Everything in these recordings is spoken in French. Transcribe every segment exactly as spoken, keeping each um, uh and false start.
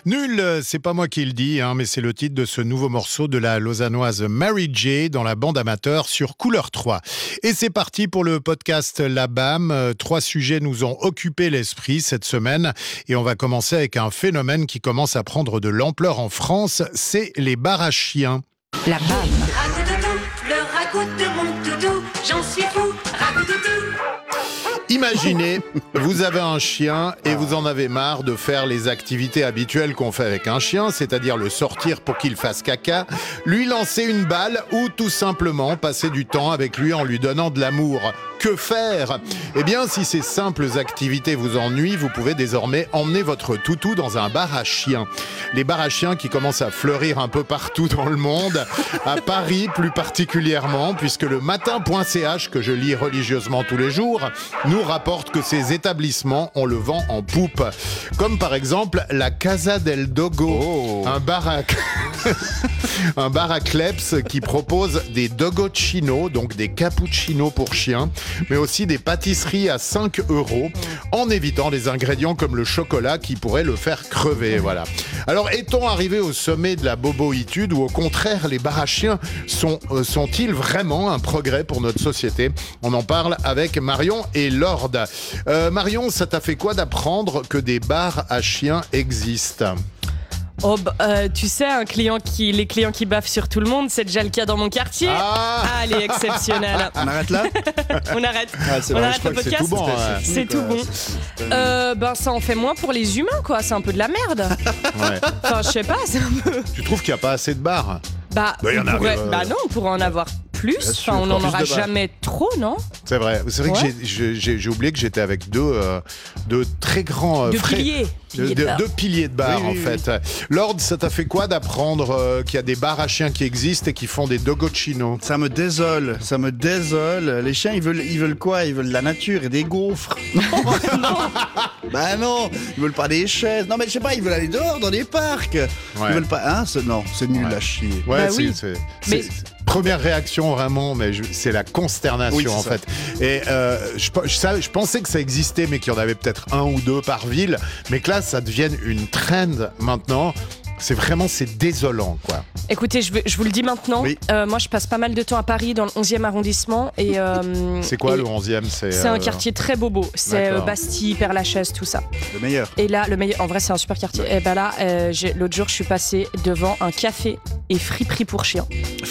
Nul, c'est pas moi qui le dis, hein, mais c'est le titre de ce nouveau morceau de la lausannoise Mary J dans la bande amateur sur Couleur trois. Et c'est parti pour le podcast La B A M. Trois sujets nous ont occupé l'esprit cette semaine et on va commencer avec un phénomène qui commence à prendre de l'ampleur en France, c'est les bars à chiens. La B A M. Ragout-toutou, le ragout de mon toutou, j'en suis fou, ragout-toutou. Imaginez, vous avez un chien et vous en avez marre de faire les activités habituelles qu'on fait avec un chien, c'est-à-dire le sortir pour qu'il fasse caca, lui lancer une balle ou tout simplement passer du temps avec lui en lui donnant de l'amour. Que faire ? Eh bien, si ces simples activités vous ennuient, vous pouvez désormais emmener votre toutou dans un bar à chiens. Les bars à chiens qui commencent à fleurir un peu partout dans le monde, à Paris plus particulièrement, puisque le matin point c h, que je lis religieusement tous les jours, nous rapporte que ces établissements ont le vent en poupe. Comme par exemple la Casa del Dogo, oh. un bar à... un bar à Kleps qui propose des dogocinos, donc des cappuccinos pour chiens, mais aussi des pâtisseries à cinq euros, en évitant les ingrédients comme le chocolat qui pourraient le faire crever. Voilà. Alors, est-on arrivé au sommet de la boboïtude ou au contraire, les bars à chiens sont, euh, sont-ils vraiment un progrès pour notre société ? On en parle avec Marion et Lord. Euh, Marion, ça t'a fait quoi d'apprendre que des bars à chiens existent ? Oh, bah, euh, tu sais, un client qui, les clients qui baffent sur tout le monde, c'est déjà le cas dans mon quartier. Ah, ah elle est exceptionnelle. On arrête là ? On arrête. Ah, c'est On vrai, arrête je le crois que podcast. c'est tout bon. Ouais. C'est tout bon. Euh, ben, ça en fait moins pour les humains, quoi. C'est un peu de la merde. Ouais. Enfin, je sais pas, c'est un peu. Tu trouves qu'il n'y a pas assez de bars ? Bah, Bah, y en on a, pourrait... euh, bah non, on pourrait en avoir plus. sûr, Enfin, on n'en plus aura de bars. jamais trop, non ? C'est vrai. C'est vrai Ouais. que j'ai, j'ai, j'ai, j'ai oublié que j'étais avec deux, euh, deux très grands... euh, De frais- piliers. De- Piliers de de- bar. deux piliers de bar, Oui, oui, en fait. Lord, ça t'a fait quoi d'apprendre euh, qu'il y a des bars à chiens qui existent et qui font des dogocinos ? Ça me désole, ça me désole. Les chiens, ils veulent, ils veulent quoi ? Ils veulent de la nature et des gaufres. Bah non, ils veulent pas des chaises. Non mais je sais pas, ils veulent aller dehors dans des parcs. Ouais. Ils veulent pas. Hein c'est, non, c'est nul Ouais. à chier. Ouais, Bah c'est, oui. c'est, Mais- c'est- c'est- première réaction vraiment, mais je- c'est la consternation Oui, c'est en ça. fait. Et euh, je, je, savais- je pensais que ça existait, mais qu'il y en avait peut-être un ou deux par ville, mais que là, ça devienne une trend maintenant. C'est vraiment, c'est désolant, quoi. Écoutez, je, vais- je vous le dis maintenant. Oui. Euh, moi, je passe pas mal de temps à Paris, dans le onzième arrondissement. Et, euh, C'est quoi et le onzième ? C'est, C'est euh, un quartier très bobo. C'est euh, D'accord. Bastille, Père-Lachaise, tout ça. Le meilleur. Et là, le meilleur, en vrai, c'est un super quartier. Et ben là, euh, j'ai- l'autre jour, je suis passée devant un café et friperie pour chiens.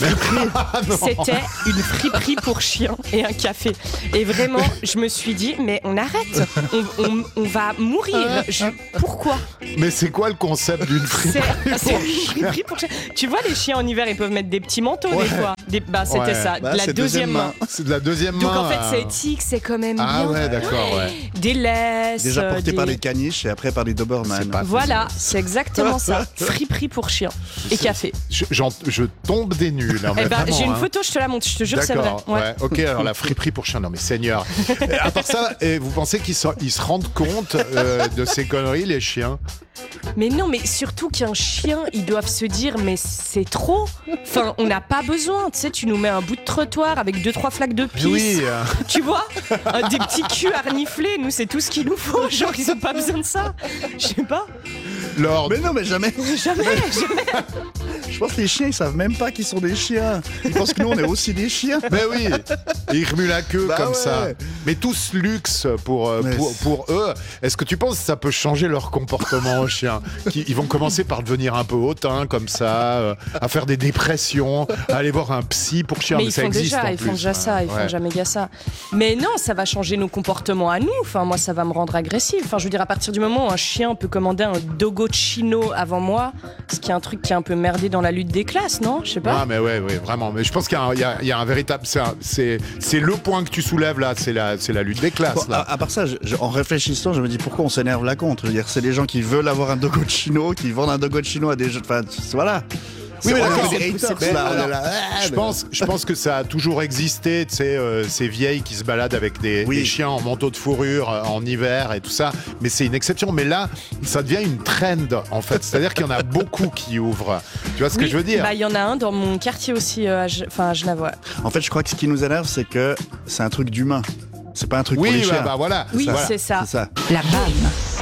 Ah, non. C'était une friperie pour chiens et un café. Et vraiment, je me suis dit, mais on arrête. On, on- on va mourir. Je- pourquoi ? Mais c'est quoi le concept d'une C'est friperie c'est une friperie pour chiens. Tu vois, les chiens en hiver, ils peuvent mettre des petits manteaux Ouais. des fois. Des- bah, c'était Ouais. ça. Bah, de la c'est deuxième main. C'est de la deuxième Donc main. en fait, c'est euh. éthique, c'est quand même Ah bien. ouais, d'accord, ouais. Des laisses. Déjà porté euh, par des- des caniches et après par des Doberman. C'est pas- Voilà, c'est exactement ça. Friperie pour chiens et café. Je, j'en- je tombe des nuls. hein, mais Eh ben, vraiment, j'ai une hein. photo, je te la montre, je te jure que c'est vrai. D'accord, ouais. Ok, alors la friperie pour chiens, non mais Seigneur. Et à part ça, et vous pensez qu'ils se, ils se rendent compte euh, de ces conneries, les chiens ? Mais non, mais surtout qu'un chien, ils doivent se dire, mais c'est trop. Enfin, on n'a pas besoin. Tu sais, tu nous mets un bout de trottoir avec deux, trois flaques de pisse. Oui, euh, Tu vois, Un- des petits culs à renifler. Nous, c'est tout ce qu'il nous faut. Genre, ils ont pas besoin de ça. Je sais pas. Lord. Mais non, mais jamais. Jamais, jamais. Je pense que les chiens, ils savent même pas qu'ils sont des chiens. Ils pensent que nous, on est aussi des chiens. Mais oui, ils remuent la queue Bah comme ouais. ça. Mais tout ce luxe pour, euh, Mais pour, c'est- pour eux, est-ce que tu penses que ça peut changer leur comportement aux chiens ? Qui- Ils vont commencer par devenir un peu hautains comme ça, euh, à faire des dépressions, à aller voir un psy pour chiens. Mais Mais, ils ça font existe déjà, en ils plus. font déjà ça, ils Ouais. font déjà méga ça. Mais non, ça va changer nos comportements à nous. Enfin, moi, ça va me rendre agressive. Enfin, je veux dire, à partir du moment où un chien peut commander un dogocino avant moi, ce qui est un truc qui est un peu merdé dans la lutte des classes, non ? Je sais pas. Ah mais ouais, ouais, vraiment. Mais je pense qu'il y a un, il y a- il y a un véritable... C'est, un- c'est, c'est le point que tu soulèves là, c'est la, c'est la lutte des classes Bon, à, là. à part ça, je- je- en réfléchissant, je me dis pourquoi on s'énerve là contre. Je veux dire, c'est les gens qui veulent avoir un dogocino, qui vendent un dogocino à des jeux. Enfin, voilà. Oui, mais on est d'accord. des haters, Mais là, on est alors, là, ah, Je mais- pense, je pense que ça a toujours existé, tu sais, euh, ces vieilles qui se baladent avec des, Oui. des chiens en manteau de fourrure euh, en hiver et tout ça. Mais c'est une exception. Mais là, ça devient une trend, en fait. C'est-à-dire qu'il y en a beaucoup qui ouvrent. Tu vois ce que Oui, je veux dire ? Bah, il y en a un dans mon quartier aussi, euh, à Ge- enfin à Genève. Ouais. En fait, je crois que ce qui nous énerve, c'est que c'est un truc d'humain. C'est pas un truc Oui, pour les bah, chiens. bah voilà. Oui, Voilà. c'est ça. C'est ça. La B A M.